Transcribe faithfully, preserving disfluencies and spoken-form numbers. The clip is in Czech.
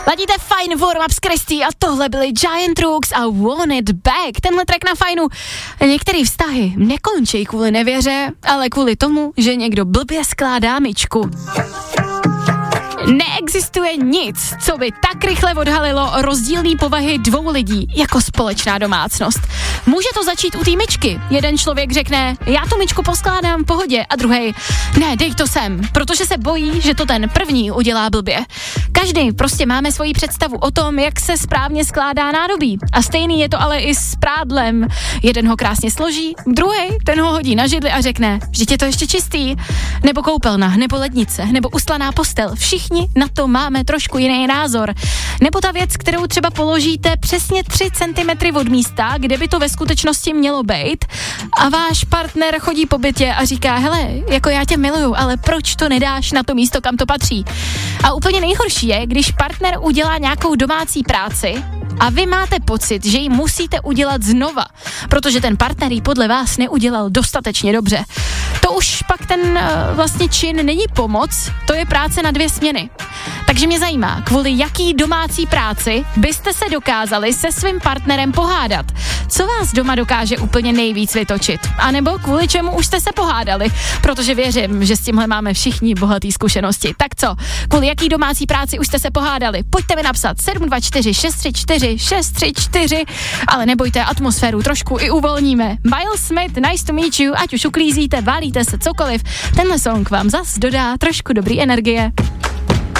Ladíte Fajn warm-up s Kristý a tohle byly Giant Rooks a Want It Back. Tenhle track na Fajnu. Některý vztahy nekončí kvůli nevěře, ale kvůli tomu, že někdo blbě skládá myčku. Neexistuje nic, co by tak rychle odhalilo rozdílný povahy dvou lidí jako společná domácnost. Může to začít u té myčky. Jeden člověk řekne, já tu myčku poskládám v pohodě, a druhý, ne, dej to sem, protože se bojí, že to ten první udělá blbě. Každý prostě máme svoji představu o tom, jak se správně skládá nádobí. A stejný je to ale i s prádlem. Jeden ho krásně složí, druhý ten ho hodí na židli a řekne, že je to ještě čistý. Nebo koupelna, nebo lednice, nebo ustlaná postel. Všichni na to máme trošku jiný názor. Nebo ta věc, kterou třeba položíte přesně tři centimetry od místa, kde by to ve skutečnosti mělo být, a váš partner chodí po bytě a říká, hele, jako já tě miluju, ale proč to nedáš na to místo, kam to patří? A úplně nejhorší je, když partner udělá nějakou domácí práci a vy máte pocit, že ji musíte udělat znova, protože ten partner ji podle vás neudělal dostatečně dobře. To už pak ten uh, vlastně čin není pomoc, to je práce na dvě směny. Takže mě zajímá, kvůli jaký domácí práci byste se dokázali se svým partnerem pohádat? Co vás doma dokáže úplně nejvíc vytočit? A nebo kvůli čemu už jste se pohádali? Protože věřím, že s tímhle máme všichni bohatý zkušenosti. Tak co? Kvůli jaký domácí práci už jste se pohádali? Pojďte mi napsat sedm dva čtyři šest tři čtyři šest tři čtyři, ale nebojte, atmosféru trošku i uvolníme. Miles Smith, Nice to meet you, ať už uklízíte, válíte se, cokoliv, tenhle song vám zas dodá trošku dobrý energie.